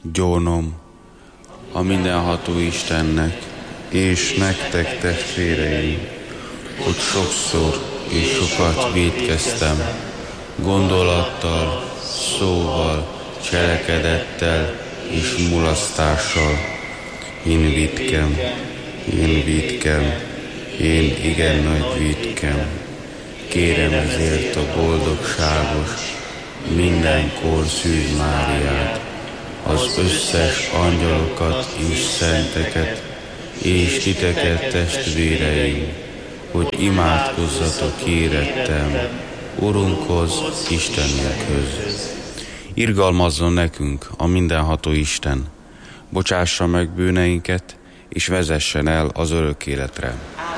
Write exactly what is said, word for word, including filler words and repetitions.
Gyónom a mindenható Istennek, és nektek, testvéreim, hogy sokszor és sokat vétkeztem, gondolattal, szóval, cselekedettel és mulasztással. Én vétkem, én vétkem, én igen nagy vétkem. Kérem ezért a boldogságos, mindenkor Szűz Máriát, az összes angyalokat és szenteket, és titeket, testvéreim, hogy imádkozzatok érettem Urunkhoz, Istenünkhöz. Irgalmazzon nekünk a mindenható Isten, bocsássa meg bűneinket, és vezessen el az örök életre.